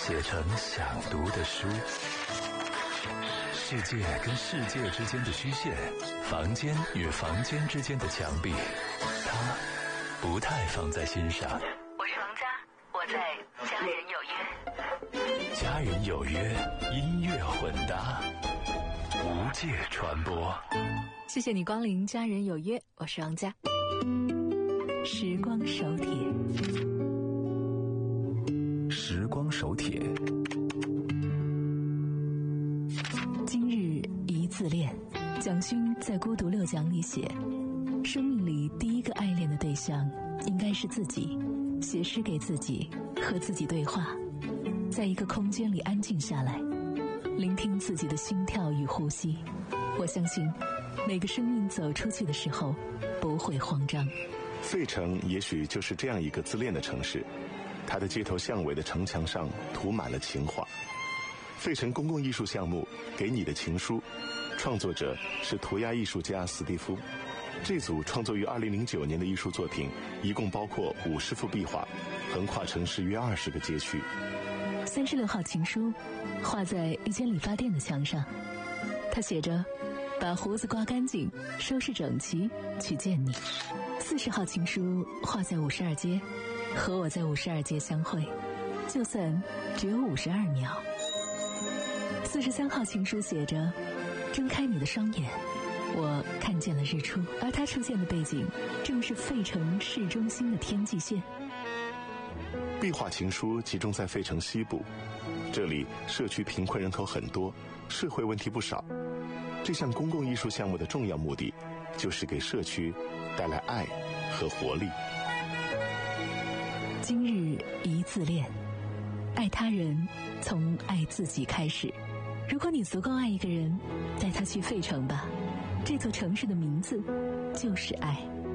写成想读的书。世界跟世界之间的虚线，房间与房间之间的墙壁，他不太放在心上。 我是王佳，我在家人有约。 家人有约，音乐混搭，无界传播。 谢谢你光临家人有约，我是王佳。时光手帖， 时光手帖。 今日一自恋，蒋勋在《孤独六讲》里写，生命里第一个爱恋的对象应该是自己，写诗给自己，和自己对话，在一个空间里安静下来，聆听自己的心跳与呼吸。我相信每个生命走出去的时候不会慌张。 费城也许就是这样一个自恋的城市，它的街头巷尾的城墙上涂满了情话。费城公共艺术项目给你的情书，创作者是涂鸦艺术家史蒂夫。这组创作于2009年的艺术作品一共包括50幅壁画，横跨城市约20个街区。 36号情书画在一间理发店的墙上，他写着：把胡子刮干净，收拾整齐，去见你。40号情书画在52街，和我在52街相会，就算只有52秒。43号情书写着：睁开你的双眼，我看见了日出。而它出现的背景正是费城市中心的天际线。 壁画情书集中在费城西部，这里社区贫困人口很多，社会问题不少。这项公共艺术项目的重要目的就是给社区带来爱和活力。 今日一自恋，爱他人从爱自己开始。如果你足够爱一个人，带他去费城吧，这座城市的名字就是爱。